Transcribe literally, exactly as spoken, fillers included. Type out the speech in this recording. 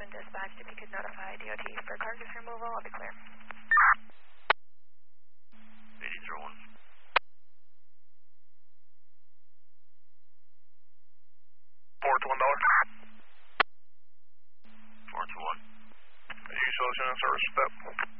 dispatch if you could notify D O T for carcass removal, I'll be clear. eighty zero one. four to one dollar. four two one. Are you solution and service step?